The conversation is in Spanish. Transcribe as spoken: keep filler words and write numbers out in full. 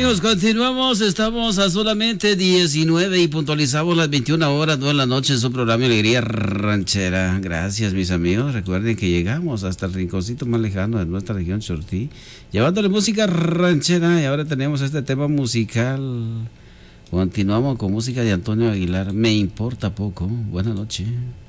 amigos, continuamos, estamos a solamente diecinueve y puntualizamos las veintiuna horas, toda la noche en su programa Alegría Ranchera. Gracias, mis amigos, recuerden que llegamos hasta el rinconcito más lejano de nuestra región Chortí, llevándole música ranchera, y ahora tenemos este tema musical. Continuamos con música de Antonio Aguilar, Me Importa Poco. Buenas noches.